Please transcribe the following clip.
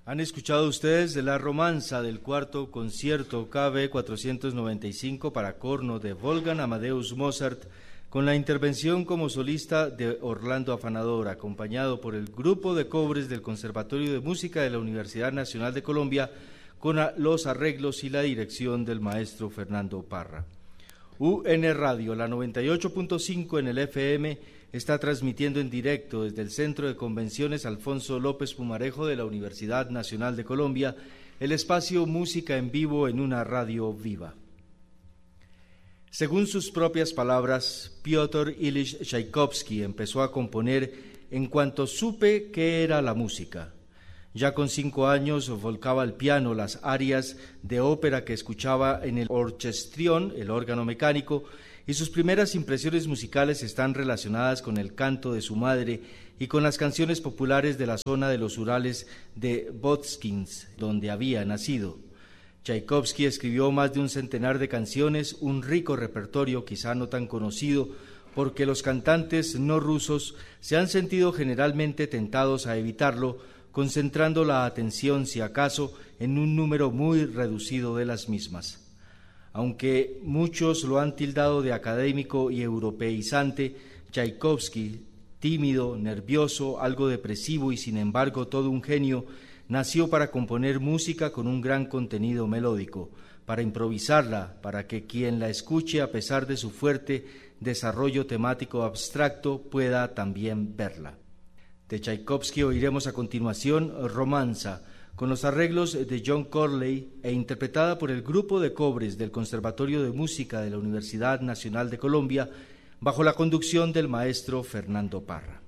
Han escuchado ustedes de la romanza del cuarto concierto KB 495 para corno de Wolfgang Amadeus Mozart, con la intervención como solista de Orlando Afanador, acompañado por el grupo de cobres del Conservatorio de Música de la Universidad Nacional de Colombia, con los arreglos y la dirección del maestro Fernando Parra. UN Radio, la 98.5 en el FM, está transmitiendo en directo desde el Centro de Convenciones Alfonso López Pumarejo de la Universidad Nacional de Colombia, el espacio Música en Vivo en una radio viva. Según sus propias palabras, Piotr Ilich Tchaikovsky empezó a componer en cuanto supe qué era la música. Ya con 5 años volcaba al piano las arias de ópera que escuchaba en el orchestrión, el órgano mecánico, y sus primeras impresiones musicales están relacionadas con el canto de su madre y con las canciones populares de la zona de los Urales de Votskins, donde había nacido. Tchaikovsky escribió más de un centenar de canciones, un rico repertorio quizá no tan conocido, porque los cantantes no rusos se han sentido generalmente tentados a evitarlo, concentrando la atención, si acaso, en un número muy reducido de las mismas. Aunque muchos lo han tildado de académico y europeizante, Tchaikovsky, tímido, nervioso, algo depresivo y sin embargo todo un genio, nació para componer música con un gran contenido melódico, para improvisarla, para que quien la escuche, a pesar de su fuerte desarrollo temático abstracto, pueda también verla. De Tchaikovsky oiremos a continuación Romanza, con los arreglos de John Corley e interpretada por el grupo de cobres del Conservatorio de Música de la Universidad Nacional de Colombia, bajo la conducción del maestro Fernando Parra.